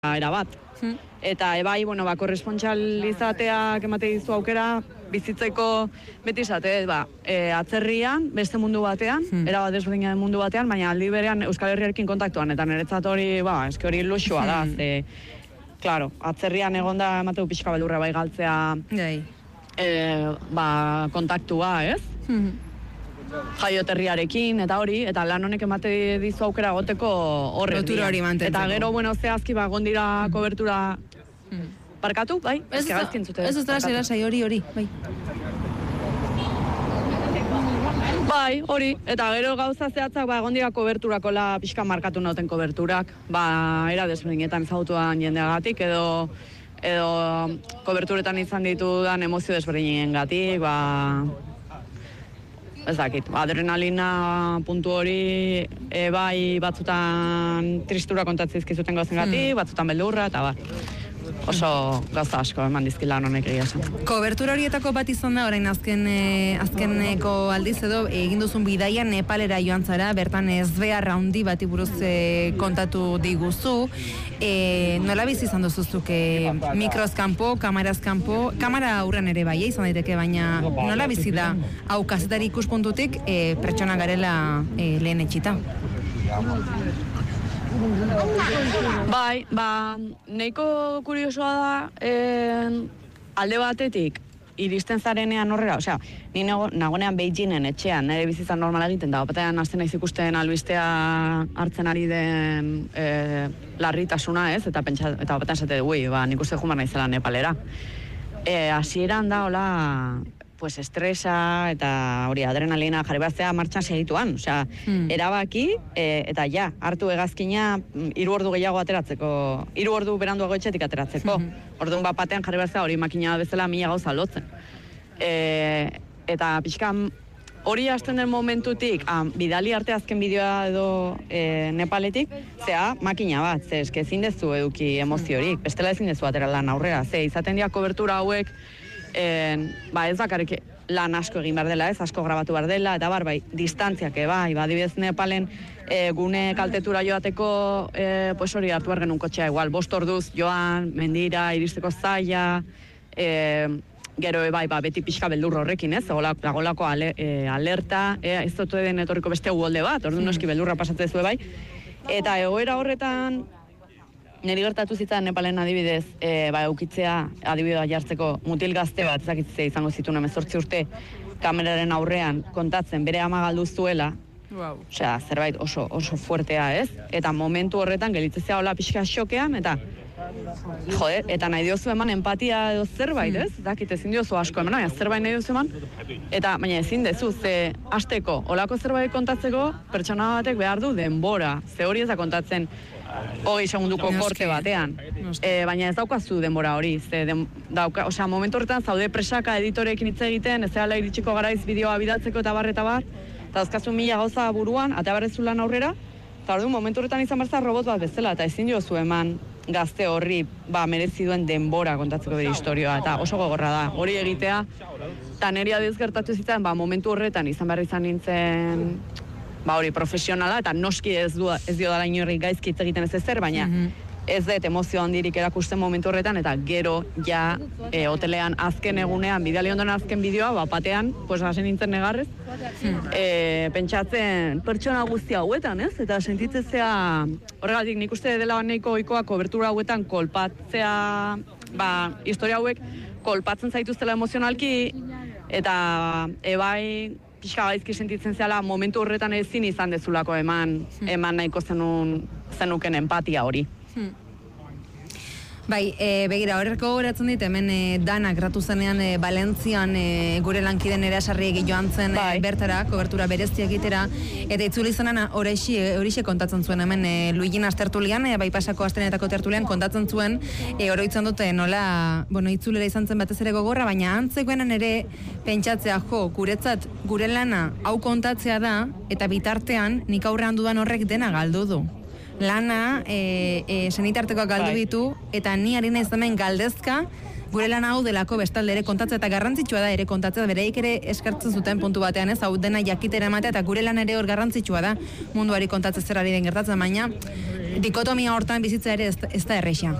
erabat. Eta ebai, korrespontsalizateak emate dizu aukera, bizitzeko beti izate, atzerrian, beste mundu batean, erabat desberdina den mundu batean, baina aldi berean Euskal Herriarekin kontaktuan, eta niretzat hori, eske hori ilusioa da, claro, atzerrian egonda emateu pixka beldurra bai galtzea, kontaktua, ez? Jaioterriarekin, eta hori, eta lan honek emate dizu aukera goteko horren lotura hori mantentzeko. Eta gero, zehazki, gondira kobertura parkatu, bai? Ez dara sai hori, bai. Bai, hori, eta gero gauza zehatzak, gondira koberturako pixka markatu nauten koberturak, era desberdinetan ezagutuan jendeagatik, edo koberturetan izan ditudan emozio desberdinen gatik, ez dakit, adrenalina puntu hori bai batzutan tristura kontatzizkizuten gauzen gatik, batzutan beldurra, eta oso gauza asko eman dizkila honek egia esan. Kobertura horietako bat izan da, orain azkeneko aldiz edo, egin duzun bidaia Nepalera joan zara, bertan ezbehar handi bati buruz kontatu diguzu. Nola bizi izan duzuzuk mikroz kanpo, kamaraz kanpo, kamara aurren ere bai, izan daiteke, baina nola bizi da hau kazetari ikuspuntutik pertsona garela lehen etxita? Bai, nahiko kuriosoa da alde batetik iristen zarenean horrela, ni nagonean Beijingen etxean, nire bizitza normal egiten da, batean hasten naiz ikusten albistea hartzen ari den larritasuna, ez? Eta batean esate dugu, nik uste jumar naizela Nepalera. Hasieran da, hola, estresa eta hori adrenalina jarri batzea martxan segituan, erabaki eta hartu hegazkina 3 ordu gehiago ateratzeko, 3 ordu beranduago etxetik ateratzeko. Orduan batean jarri batzea hori makina bezala 1000 gauza lotzen. Eta pixka hori hasten den momentutik, bidali arte azken bideoa edo Nepaletik, makina bat, eske ezin dezu eduki emoziorik, bestela ezin dezu atera lan aurrera, izaten dira kobertura hauek, ez bakarrik lan asko egin behar dela, asko grabatu behar dela, eta bai, distantziak, adibidez Nepalen gune kaltetura joateko, hori hartu behar genuen kotxea, igual, 5 orduz joan, mendira, iristeko zaila, gero beti pixka beldur horrekin, lagolako alerta, ez dut den etorriko beste uholde bat, orduan noski beldurra pasatzen zuen bai, eta egoera horretan, niri gertatu zitzan Nepalen adibidez, eukitzea adibidea jartzeko mutil gazte bat, ezakitzea izango zituen 18 urte, kameraren aurrean kontatzen bere ama galdu zuela, zerbait oso fuertea, ez? Eta momentu horretan gelitzea hola pixka xokean, eta eta nahi diozu eman empatia edo zerbait, ez? Dakit ezin diozu asko eman, zerbait nahi diozu eman, eta baina ezin dezu, hasteko, holako zerbait kontatzeko, pertsona batek behar du denbora, hori ez da kontatzen 20 segunduko korte batean, baina ez daukazu denbora hori, momentu horretan zaude presaka editorekin hitz egiten, ez dela iritsiko garaiz bideoa bidatzeko eta bar, eta azkazu 1000 gauza buruan, eta barrezu lan aurrera, eta orduan momentu horretan izan barza robot bat bezala, eta ezin diozu eman gazte horri merezi duen denbora kontatzeko bere historioa, eta oso gogorra da, hori egitea, eta niri adiz gertatu zitzen, momentu horretan izan behar izan nintzen, hori profesionala, eta noski ez dio dala inorri gaizki hitz egiten ez ezer, baina ez dut emozio handirik erakusten momentu horretan, eta gero hotelean azken egunean, bidali ondoren azken bideoa, batean, hasen nintzen negarrez, pentsatzen pertsona guzti hauetan, ez? Eta sentitzea, horregatik nik uste dela nahiko ohikoa kobertura hauetan kolpatzea, historia hauek kolpatzen zaituztela emozionalki, eta ebai pixka gaizki sentitzen zehala momentu horretan ezin izan dezulako eman nahiko zenuken empatia hori. Bai, begira, horreko horatzen dit, hemen Danak gratu zenean Valentzian gure lankiden erasarriegi joan zen bertara, kobertura berezia egitera, eta itzuli zenan horixe kontatzen zuen, hemen Luigin astertulian, bai pasako astenetako tertulian kontatzen zuen, oroitzen dute nola, itzulera izan zen batez ere gogorra, baina antzekoenan ere pentsatzea, guretzat gure lana hau kontatzea da, eta bitartean nik aurrean dudan horrek dena galdu du. Lana senitartekoak galdu ditu, eta ni ari naiz hemen galdezka gure lan hau delako bestalde ere kontatzea, eta garrantzitsua da ere kontatzea, bereik ere eskartzen zuten puntu batean, ez, hau dena jakitera ematea, eta gure lan ere hor garrantzitsua da munduari kontatzea zer ari den gertatzen, baina dikotomia hortan bizitza ere ez da erresa.